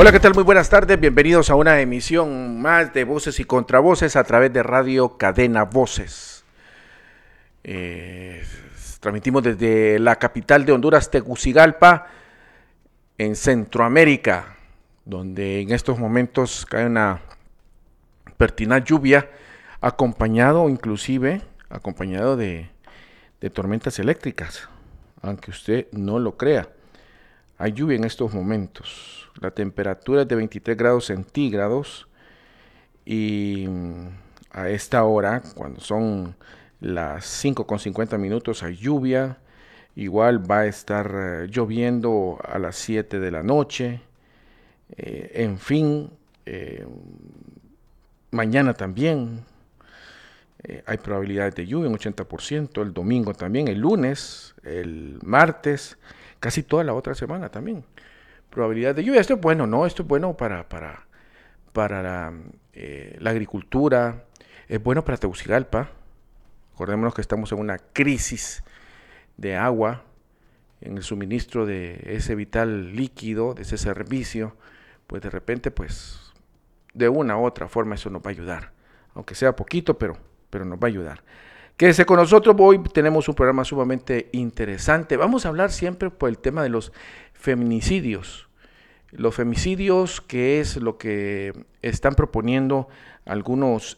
Hola, ¿qué tal? Muy buenas tardes, bienvenidos a una emisión más de Voces y Contravoces a través de Radio Cadena Voces. Transmitimos desde la capital de Honduras, Tegucigalpa, en Centroamérica, donde en estos momentos cae una pertinaz lluvia, acompañado de tormentas eléctricas, aunque usted no lo crea. Hay lluvia en estos momentos. La temperatura es de 23 grados centígrados y a esta hora, cuando son las 5:50 hay lluvia. Igual va a estar lloviendo a las 7 de la noche. Mañana también hay probabilidades de lluvia, un 80%. El domingo también, el lunes, el martes, casi toda la otra semana también. Probabilidad de lluvia. Esto es bueno, ¿no? Esto es bueno para la agricultura, es bueno para Tegucigalpa. Acordémonos que estamos en una crisis de agua, en el suministro de ese vital líquido, de ese servicio. Pues de repente, de una u otra forma eso nos va a ayudar, aunque sea poquito, pero nos va a ayudar. Quédese con nosotros, hoy tenemos un programa sumamente interesante. Vamos a hablar siempre por el tema de los feminicidios. Los femicidios, que es lo que están proponiendo algunos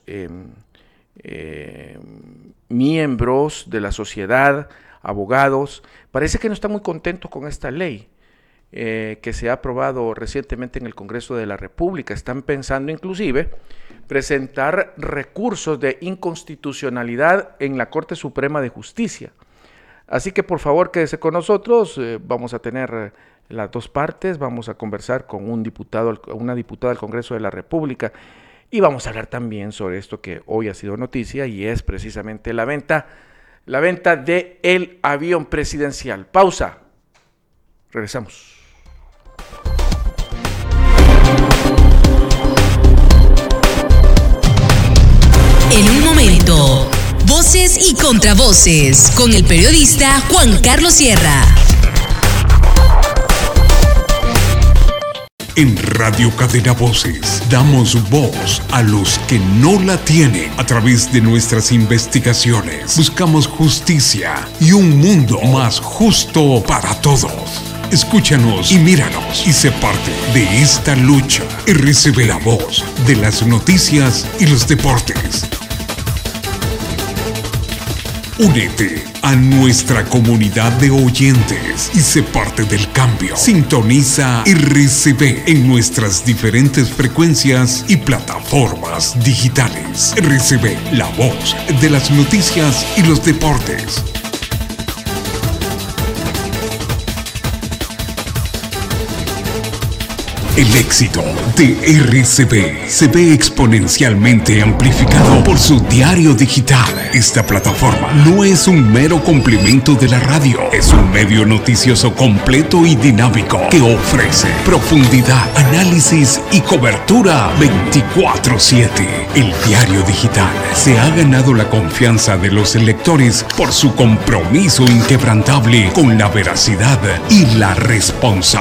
miembros de la sociedad, abogados. Parece que no están muy contentos con esta ley que se ha aprobado recientemente en el Congreso de la República. Están pensando inclusive presentar recursos de inconstitucionalidad en la Corte Suprema de Justicia. Así que por favor quédese con nosotros, vamos a tener las dos partes, vamos a conversar con una diputada del Congreso de la República y vamos a hablar también sobre esto que hoy ha sido noticia y es precisamente la venta del avión presidencial. Pausa, regresamos. En un momento, Voces y Contravoces, con el periodista Juan Carlos Sierra. En Radio Cadena Voces damos voz a los que no la tienen. A través de nuestras investigaciones buscamos justicia y un mundo más justo para todos. Escúchanos y míranos y sé parte de esta lucha. RCB, la voz de las noticias y los deportes. Únete a nuestra comunidad de oyentes y sé parte del cambio. Sintoniza RCB en nuestras diferentes frecuencias y plataformas digitales. RCB, la voz de las noticias y los deportes. El éxito de RCB se ve exponencialmente amplificado por su diario digital. Esta plataforma no es un mero complemento de la radio, es un medio noticioso completo y dinámico que ofrece profundidad, análisis y cobertura 24/7. El diario digital se ha ganado la confianza de los lectores por su compromiso inquebrantable con la veracidad y la responsabilidad.